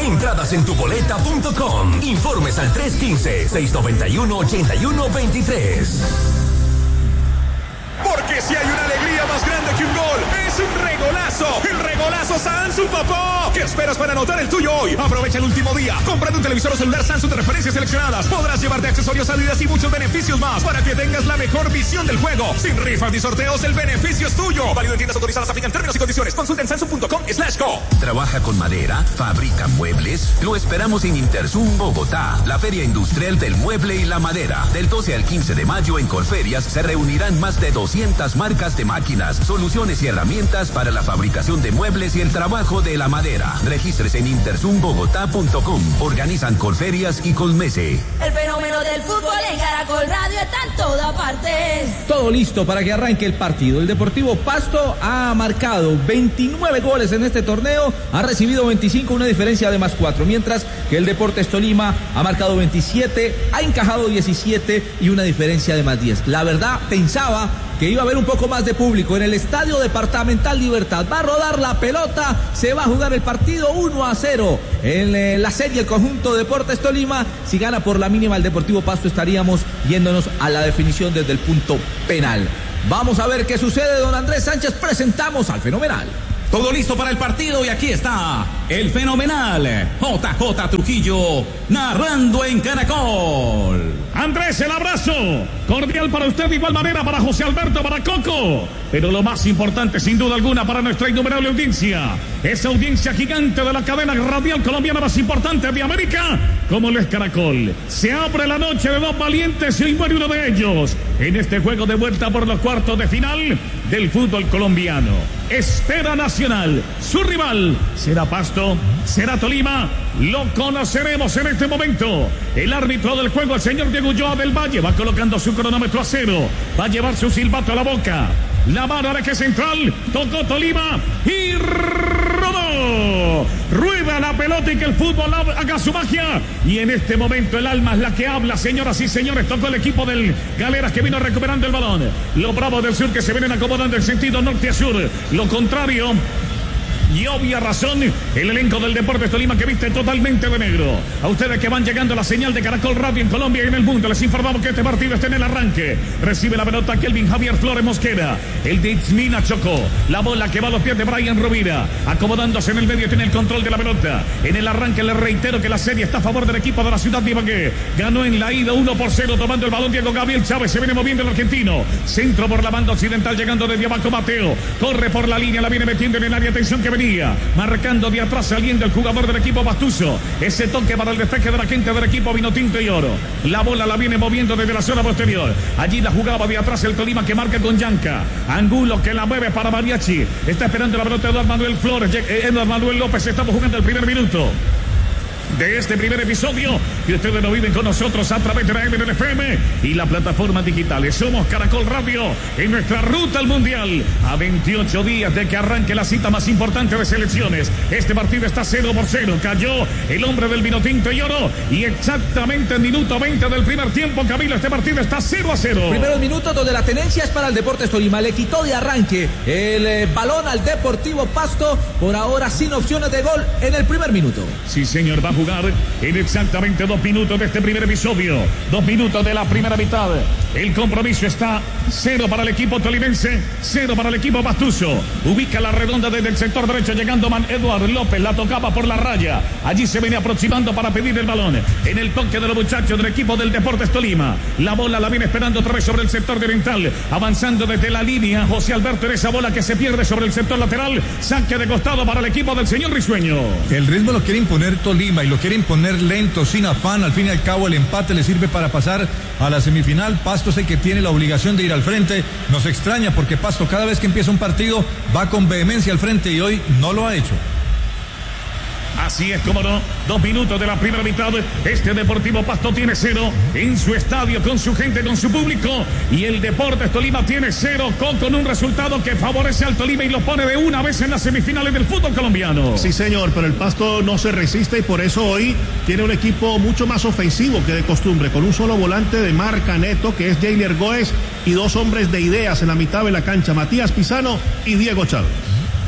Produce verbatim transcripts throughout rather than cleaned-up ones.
Entradas en tu boleta punto com. Informes al tres uno cinco, seis nueve uno, ocho uno dos tres. Porque si hay una alegría más grande que un gol, es un regolazo. El regolazo Samsung, papá. ¿Qué esperas para anotar el tuyo hoy? Aprovecha el último día. Comprando un televisor o celular Samsung de referencias seleccionadas. Podrás llevarte accesorios, Adidas y muchos beneficios más para que tengas la mejor visión del juego. Sin rifas ni sorteos, el beneficio es tuyo. Válido en tiendas autorizadas, aplican términos y condiciones. Consulta en samsung punto com slash co. ¿Trabaja con madera? ¿Fabrica muebles? Lo esperamos en Interzum Bogotá, la feria industrial del mueble y la madera. Del doce al quince de mayo en Corferias se reunirán más de doscientas marcas de máquinas, soluciones y herramientas para la fabricación de muebles y el trabajo de la madera. Regístrese en interzum bogotá punto com. Organizan Corferias y Colmese. El fenómeno del fútbol en Caracol Radio está en toda parte. Todo listo para que arranque el partido. El Deportivo Pasto ha marcado veintinueve goles en este torneo, ha recibido veinticinco, una diferencia de más cuatro, mientras que el Deportes Tolima ha marcado veintisiete, ha encajado diecisiete y una diferencia de más diez. La verdad, pensaba que iba a haber un poco más de público en el Estadio Departamental Libertad. Va a rodar la pelota, se va a jugar el partido uno a cero. En eh, la serie el conjunto Deportes Tolima, si gana por la mínima el Deportivo Pasto, estaríamos yéndonos a la definición desde el punto penal. Vamos a ver qué sucede, don Andrés Sánchez. Presentamos al fenomenal. Todo listo para el partido y aquí está el fenomenal J J Trujillo narrando en Caracol. Andrés, el abrazo cordial para usted, de igual manera para José Alberto, para Coco, pero lo más importante sin duda alguna para nuestra innumerable audiencia, esa audiencia gigante de la cadena radial colombiana más importante de América, como lo es Caracol. Se abre la noche de dos valientes y hoy muere uno de ellos en este juego de vuelta por los cuartos de final del fútbol colombiano. Espera Nacional, su rival será Pasto, será Tolima, lo conoceremos en este momento. El árbitro del juego, el señor Diego Ulloa del Valle, va colocando su cronómetro a cero, va a llevar su silbato a la boca. La mano al eje central, tocó Tolima y rodó. Rueda la pelota y que el fútbol haga su magia. Y en este momento el alma es la que habla, señoras y señores. Tocó el equipo del Galeras que vino recuperando el balón. Los Bravos del Sur que se vienen acomodando en sentido norte a sur. Lo contrario, y obvia razón, el elenco del Deportes Tolima que viste totalmente de negro. A ustedes que van llegando a la señal de Caracol Radio en Colombia y en el mundo, les informamos que este partido está en el arranque. Recibe la pelota Kelvin Javier Flores Mosquera, el de Itzmina Chocó, la bola que va a los pies de Brian Rovira, acomodándose en el medio, tiene el control de la pelota. En el arranque les reitero que la serie está a favor del equipo de la ciudad de Ibagué. Ganó en la ida uno por cero, tomando el balón Diego Gabriel Chávez, se viene moviendo el argentino. Centro por la banda occidental, llegando desde abajo Mateo, corre por la línea, la viene metiendo en el área, atención que venía marcando de atrás, saliendo el jugador del equipo Pastuso. Ese toque para el despeje de la gente del equipo Vinotinto y Oro. La bola la viene moviendo desde la zona posterior. Allí la jugaba de atrás el Tolima que marca con Yanca. Angulo que la mueve para Mariachi. Está esperando la pelota Eduardo Manuel Flores. Eduardo Manuel López. Estamos jugando el primer minuto de este primer episodio y ustedes lo viven con nosotros a través de la M N F M y la plataforma digitales. Somos Caracol Radio en nuestra ruta al Mundial a veintiocho días de que arranque la cita más importante de selecciones. Este partido está cero por cero. Cayó el hombre del Vinotinto y Oro y exactamente en minuto veinte del primer tiempo, Camilo, este partido está cero a cero. Primeros minutos donde la tenencia es para el Deportes Tolima. Le quitó de arranque el eh, balón al Deportivo Pasto, por ahora sin opciones de gol en el primer minuto. Sí, señor, va a jugar en exactamente dos minutos de este primer episodio, dos minutos de la primera mitad. El compromiso está cero para el equipo tolimense, cero para el equipo pastuso. Ubica la redonda desde el sector derecho, llegando Man Eduardo López, la tocaba por la raya. Allí se viene aproximando para pedir el balón. En el toque de los muchachos del equipo del Deportes Tolima, la bola la viene esperando otra vez sobre el sector de oriental, avanzando desde la línea José Alberto en esa bola que se pierde sobre el sector lateral. Saque de costado para el equipo del señor Risueño. El ritmo lo quiere imponer Tolima y lo quiere imponer lento, sin afán. Al fin y al cabo el empate le sirve para pasar a la semifinal. Pasto es el que tiene la obligación de ir al frente. Nos extraña porque Pasto cada vez que empieza un partido va con vehemencia al frente y hoy no lo ha hecho. Así es, como no, dos minutos de la primera mitad. Este Deportivo Pasto tiene cero en su estadio, con su gente, con su público. Y el Deportes Tolima tiene cero, con, con un resultado que favorece al Tolima y lo pone de una vez en las semifinales del fútbol colombiano. Sí, señor, pero el Pasto no se resiste y por eso hoy tiene un equipo mucho más ofensivo que de costumbre, con un solo volante de marca neto, que es Jainer Goes, y dos hombres de ideas en la mitad de la cancha, Matías Pisano y Diego Chávez.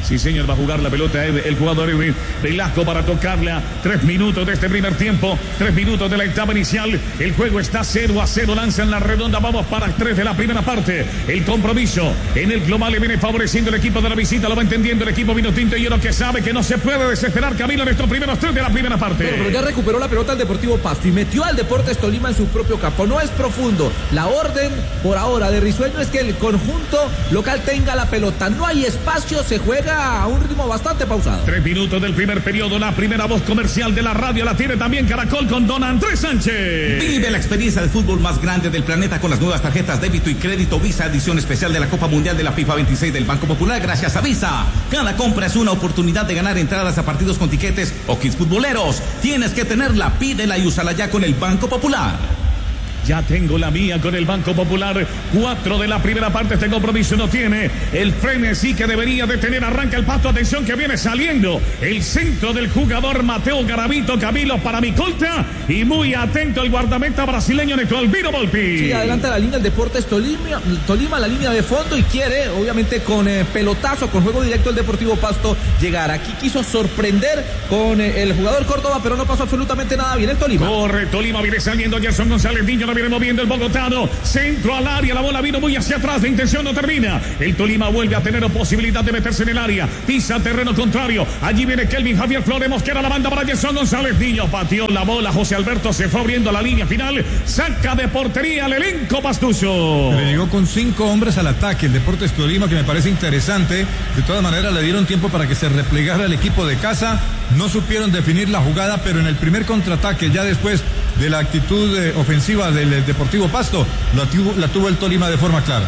Sí, señor, va a jugar la pelota el, el jugador Edwin Velasco para tocarla. Tres minutos de este primer tiempo, tres minutos de la etapa inicial. El juego está cero a cero, lanza en la redonda. Vamos para tres de la primera parte. El compromiso en el global le viene favoreciendo el equipo de la visita. Lo va entendiendo el equipo vinotinto y uno que sabe que no se puede desesperar, Camilo, en estos primeros tres de la primera parte. Pero, pero ya recuperó la pelota el Deportivo Pasto y metió al Deportes Tolima en su propio campo. No es profundo. La orden por ahora de Risueño es que el conjunto local tenga la pelota. No hay espacio, se juega a un ritmo bastante pausado. Tres minutos del primer periodo. La primera voz comercial de la radio la tiene también Caracol con don Andrés Sánchez. Vive la experiencia del fútbol más grande del planeta con las nuevas tarjetas débito y crédito Visa, edición especial de la Copa Mundial de la FIFA veintiséis del Banco Popular, gracias a Visa. Cada compra es una oportunidad de ganar entradas a partidos con tiquetes o kits futboleros. Tienes que tenerla, pídela y úsala ya con el Banco Popular. Ya tengo la mía con el Banco Popular. Cuatro de la primera parte. Este compromiso no tiene el frenesí que debería de tener. Arranca el Pasto. Atención que viene saliendo el centro del jugador Mateo Garavito Camilo para Micolta. Y muy atento el guardameta brasileño Neto Albino Volpi. Sí, adelanta la línea el Deportes Tolima, Tolima, la línea de fondo, y quiere, obviamente, con eh, pelotazo, con juego directo el Deportivo Pasto llegar. Aquí quiso sorprender con eh, el jugador Córdoba, pero no pasó absolutamente nada bien el Tolima. Corre, Tolima viene saliendo Gerson González Niño. La viene moviendo el bogotano, centro al área, la bola vino muy hacia atrás, la intención no termina, el Tolima vuelve a tener posibilidad de meterse en el área, pisa terreno contrario, allí viene Kelvin Javier Flores, Mosquera la banda para Gerson González Niño, pateó la bola, José Alberto se fue abriendo la línea final, saca de portería el elenco pastuso. Le llegó con cinco hombres al ataque el Deportes Tolima, que me parece interesante. De todas maneras le dieron tiempo para que se replegara el equipo de casa, no supieron definir la jugada, pero en el primer contraataque, ya después de la actitud eh, ofensiva del eh, Deportivo Pasto, la tuvo, la tuvo el Tolima de forma clara.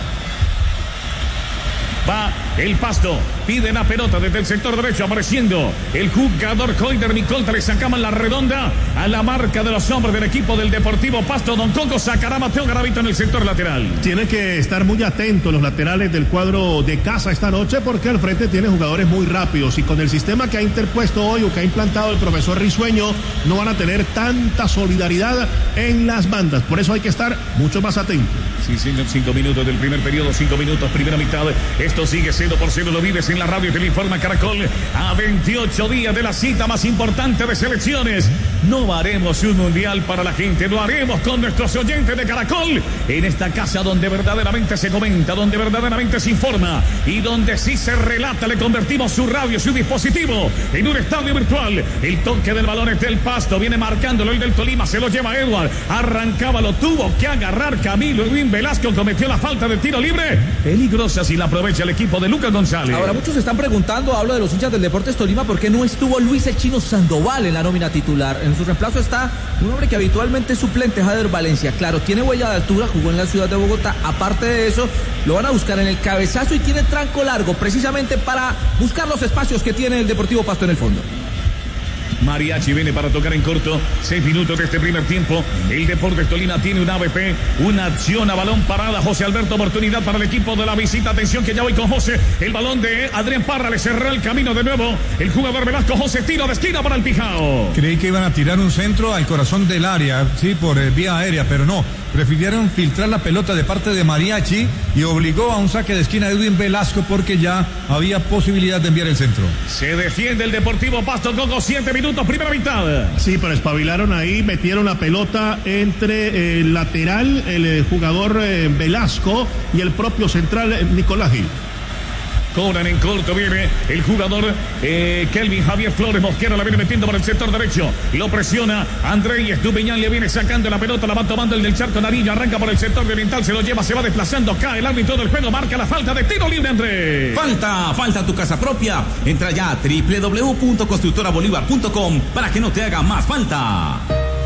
Va el Pasto, pide la pelota desde el sector derecho, apareciendo el jugador Coider Micolta, le sacaban la redonda a la marca de los hombres del equipo del Deportivo Pasto. Don Coco sacará a Mateo Garavito en el sector lateral. Tienen que estar muy atentos los laterales del cuadro de casa esta noche, porque al frente tiene jugadores muy rápidos y con el sistema que ha interpuesto hoy o que ha implantado el profesor Risueño, no van a tener tanta solidaridad en las bandas. Por eso hay que estar mucho más atentos. Sí, señor, cinco minutos del primer periodo, cinco minutos, primera mitad. Esto sigue siendo por ciento, lo vives en la radio, te lo informa Caracol. A veintiocho días de la cita más importante de selecciones, no haremos un mundial para la gente, lo haremos con nuestros oyentes de Caracol, en esta casa donde verdaderamente se comenta, donde verdaderamente se informa y donde sí se relata. Le convertimos su radio, su dispositivo en un estadio virtual. El toque del balón es del Pasto, viene marcándolo el del Tolima, se lo lleva Edward, arrancaba, lo tuvo que agarrar Camilo. Edwin Velasco cometió la falta de tiro libre, peligrosa si la aprovecha el equipo de Lucas González. Ahora muchos se están preguntando, hablo de los hinchas del Deportes Tolima, ¿por qué no estuvo Luis el Chino Sandoval en la nómina titular? En su reemplazo está un hombre que habitualmente es suplente, Jader Valencia. Claro, tiene huella de altura, jugó en la ciudad de Bogotá. Aparte de eso, lo van a buscar en el cabezazo y tiene tranco largo, precisamente para buscar los espacios que tiene el Deportivo Pasto en el fondo. Mariachi viene para tocar en corto. Seis minutos de este primer tiempo. El Deportes Tolima tiene un A B P, una acción a balón parada. José Alberto, oportunidad para el equipo de la visita. Atención que ya voy con José. El balón de Adrián Parra le cerró el camino de nuevo. El jugador Velasco, José, tiro de esquina para el Pijao. Creí que iban a tirar un centro al corazón del área, sí, por eh, vía aérea, pero no. Prefirieron filtrar la pelota de parte de Mariachi y obligó a un saque de esquina de Edwin Velasco porque ya había posibilidad de enviar el centro. Se defiende el Deportivo Pasto, Coco, siete minutos, primera mitad. Sí, pero espabilaron ahí, metieron la pelota entre el lateral, el eh, jugador eh, Velasco y el propio central eh, Nicolás Gil. Cobran en corto, viene el jugador eh, Kelvin Javier Flores. Mosquera la viene metiendo por el sector derecho, lo presiona André y Estupiñán, le viene sacando la pelota, la va tomando el del Charco Nariño, arranca por el sector oriental, se lo lleva, se va desplazando, cae el árbitro del juego, marca la falta de tiro libre, André. Falta, falta tu casa propia. Entra ya a doble u doble u doble u punto constructora bolívar punto com para que no te haga más falta.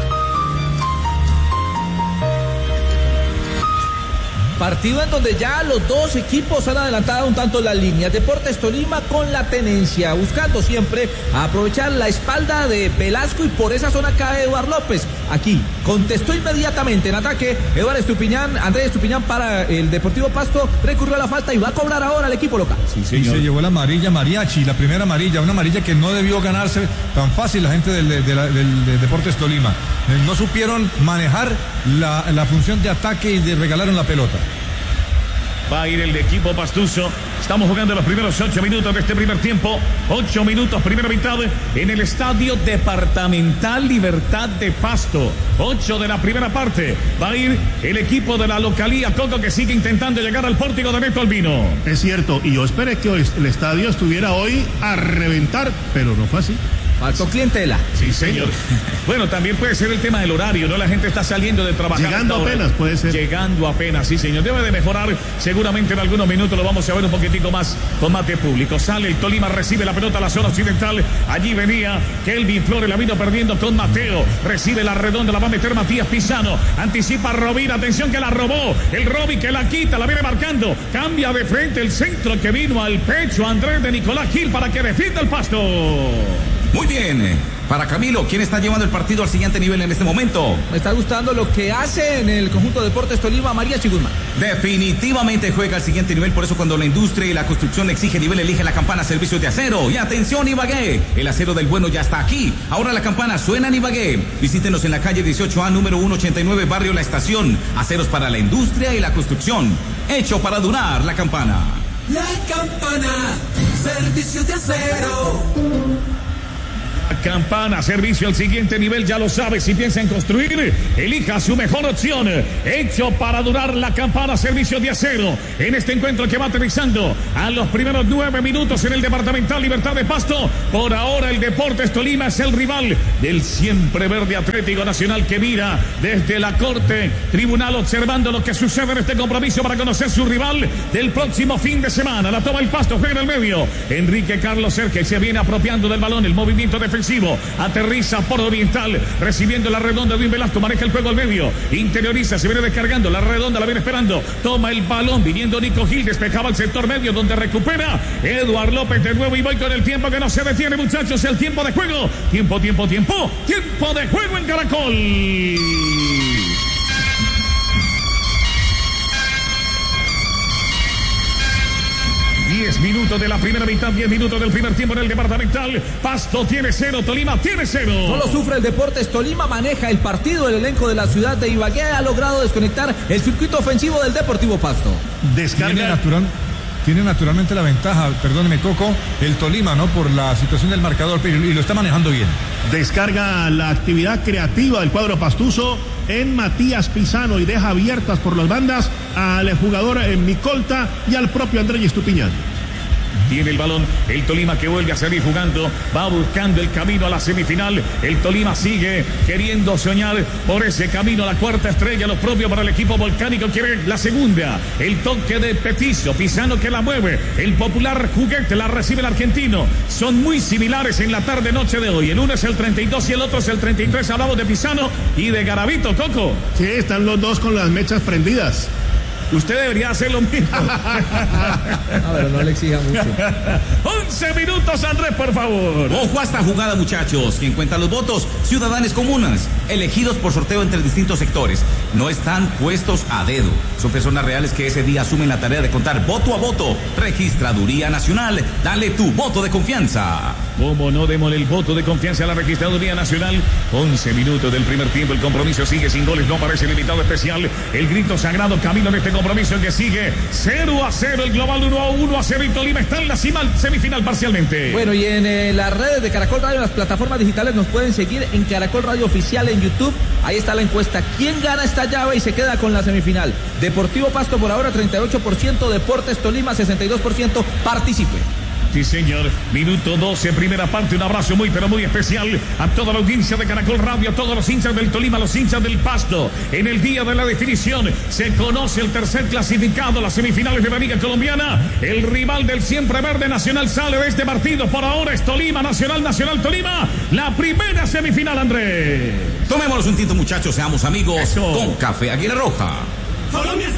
Partido en donde ya los dos equipos han adelantado un tanto las líneas. Deportes Tolima con la tenencia, buscando siempre aprovechar la espalda de Velasco y por esa zona cae Eduard López. Aquí contestó inmediatamente en ataque Eduard Estupiñán, Andrés Estupiñán para el Deportivo Pasto, recurrió a la falta y va a cobrar ahora el equipo local. Sí, señor. Y se llevó la amarilla Mariachi, la primera amarilla, una amarilla que no debió ganarse tan fácil la gente del, de, de la, del, del Deportes Tolima. No supieron manejar la, la función de ataque y de regalaron la pelota. Va a ir el equipo pastuso. Estamos jugando los primeros ocho minutos de este primer tiempo. Ocho minutos, primera mitad, en el Estadio Departamental Libertad de Pasto. Ocho de la primera parte. Va a ir el equipo de la localía Coco, que sigue intentando llegar al pórtico de Neto Albino. Es cierto, y yo esperé que el estadio estuviera hoy a reventar, pero no fue así. Faltó clientela. Sí, señor. Bueno, también puede ser el tema del horario, ¿no? La gente está saliendo de trabajar. Llegando apenas, puede ser. Llegando apenas, sí, señor. Debe de mejorar. Seguramente en algunos minutos lo vamos a ver un poquitico más con mate público. Sale el Tolima, recibe la pelota a la zona occidental. Allí venía Kelvin Flores, la vino perdiendo con Mateo. Recibe la redonda, la va a meter Matías Pisano. Anticipa Rovira, atención que la robó. El Roby que la quita, la viene marcando. Cambia de frente el centro que vino al pecho Andrés de Nicolás Gil para que defienda el Pasto. Muy bien. Para Camilo, ¿quién está llevando el partido al siguiente nivel en este momento? Me está gustando lo que hace en el conjunto Deportes Tolima María Chiguzman. Definitivamente juega al siguiente nivel, por eso cuando la industria y la construcción exige nivel, elige la campana Servicios de Acero. Y atención Ibagué, el acero del bueno ya está aquí. Ahora la campana suena en Ibagué. Visítenos en la calle dieciocho A, número ciento ochenta y nueve, barrio La Estación. Aceros para la industria y la construcción. Hecho para durar la campana. La campana, Servicios de Acero. Campana, servicio al siguiente nivel, ya lo sabe. Si piensa en construir, elija su mejor opción. Hecho para durar la Campana, servicio de acero. En este encuentro que va aterrizando a los primeros nueve minutos en el Departamental Libertad de Pasto. Por ahora el Deportes Tolima es el rival del siempre verde Atlético Nacional, que mira desde la Corte Tribunal observando lo que sucede en este compromiso para conocer su rival del próximo fin de semana. La toma el Pasto, juega en el medio. Enrique Carlos Cerque se viene apropiando del balón, el movimiento defensivo. Aterriza por Oriental, recibiendo la redonda de un Velasco, maneja el juego al medio, interioriza, se viene descargando, la redonda la viene esperando, toma el balón, viniendo Nico Gil, despejaba el sector medio, donde recupera Eduard López de nuevo, y voy con el tiempo que no se detiene, muchachos, el tiempo de juego, tiempo, tiempo, tiempo, tiempo de juego en Caracol. diez minutos de la primera mitad, diez minutos del primer tiempo en el Departamental. Pasto tiene cero, Tolima tiene cero. No lo sufre el Deportes Tolima, maneja el partido. El elenco de la ciudad de Ibagué ha logrado desconectar el circuito ofensivo del Deportivo Pasto. Descarga. Tiene, natural, tiene naturalmente la ventaja, perdóneme Coco, el Tolima, ¿no? Por la situación del marcador, pero y lo está manejando bien. Descarga la actividad creativa del cuadro pastuso en Matías Pisano y deja abiertas por las bandas al jugador en Micolta y al propio Andrés Estupiñán. Tiene el balón el Tolima, que vuelve a salir jugando, va buscando el camino a la semifinal. El Tolima sigue queriendo soñar por ese camino a la cuarta estrella, lo propio para el equipo volcánico, quiere la segunda. El toque de Petizo, Pisano que la mueve, el popular juguete la recibe el argentino. Son muy similares en la tarde noche de hoy, el uno es el treinta y dos y el otro es el treinta y tres. Hablamos de Pisano y de Garavito, Coco. Sí, están los dos con las mechas prendidas. Usted debería hacer lo mismo. A ver, no le exija mucho. once minutos, Andrés, por favor. Ojo a esta jugada, muchachos. Quien cuenta los votos, ciudadanos comunas, elegidos por sorteo entre distintos sectores. No están puestos a dedo. Son personas reales que ese día asumen la tarea de contar voto a voto. Registraduría Nacional, dale tu voto de confianza. ¿Cómo no? Démosle el voto de confianza a la Registraduría Nacional. once minutos del primer tiempo, el compromiso sigue sin goles, no aparece el invitado especial. El grito sagrado, camino en este compromiso que sigue cero a cero, el global uno a uno a cero, y Tolima está en la semifinal parcialmente. Bueno, y en eh, las redes de Caracol Radio, en las plataformas digitales, nos pueden seguir en Caracol Radio Oficial en YouTube. Ahí está la encuesta. ¿Quién gana esta llave y se queda con la semifinal? Deportivo Pasto por ahora treinta y ocho por ciento, Deportes Tolima sesenta y dos por ciento. Participe. Sí, señor. Minuto doce, primera parte. Un abrazo muy, pero muy especial a toda la audiencia de Caracol Radio, a todos los hinchas del Tolima, los hinchas del Pasto. En el día de la definición se conoce el tercer clasificado, las semifinales de la Liga Colombiana. El rival del siempre verde Nacional sale de este partido. Por ahora es Tolima, Nacional, Nacional, Tolima. La primera semifinal, Andrés. Tomémonos un tinto, muchachos, seamos amigos. Eso. Con Café Águila Roja. Colombia.